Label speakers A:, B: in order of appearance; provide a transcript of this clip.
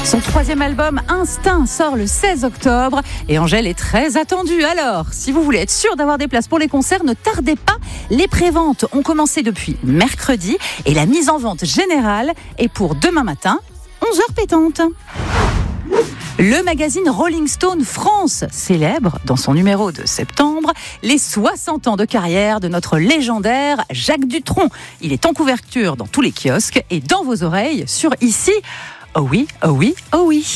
A: Son 3e album, Instinct, sort le 16 octobre et Angèle est très attendue. Alors, si vous voulez être sûr d'avoir des places pour les concerts, ne tardez pas. Les préventes ont commencé depuis mercredi et la mise en vente générale est pour demain matin, 11h pétantes. Le magazine Rolling Stone France célèbre, dans son numéro de septembre, les 60 ans de carrière de notre légendaire Jacques Dutronc. Il est en couverture dans tous les kiosques et dans vos oreilles sur Ici. Oh oui, oh oui, oh oui.